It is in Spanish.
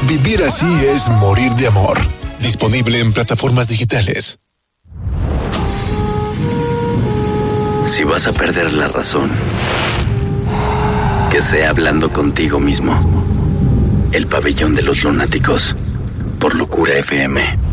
Vivir así es morir de amor. Disponible en plataformas digitales. Si vas a perder la razón, que sea hablando contigo mismo. El pabellón de los lunáticos, por Locura FM.